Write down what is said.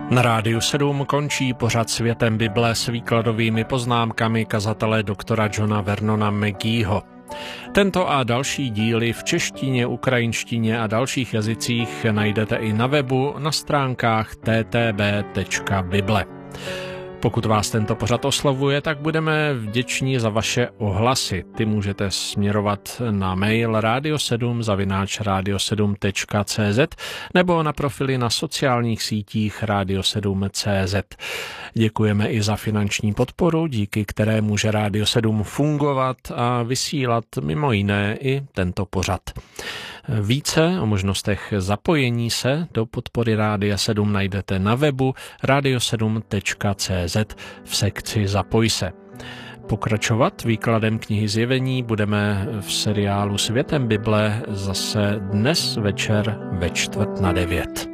Na Rádiu 7 končí pořad Světem Bible s výkladovými poznámkami kazatele doktora Johna Vernona McGeeho. Tento a další díly v češtině, ukrajinštině a dalších jazycích najdete i na webu na stránkách ttb.bible. Pokud vás tento pořad oslovuje, tak budeme vděční za vaše ohlasy. Ty můžete směrovat na mail radio7@radio7.cz nebo na profily na sociálních sítích radio7.cz. Děkujeme i za finanční podporu, díky které může Radio 7 fungovat a vysílat mimo jiné i tento pořad. Více o možnostech zapojení se do podpory Rádia 7 najdete na webu radio7.cz v sekci Zapoj se. Pokračovat výkladem knihy Zjevení budeme v seriálu Světem Bible zase dnes večer ve 8:45.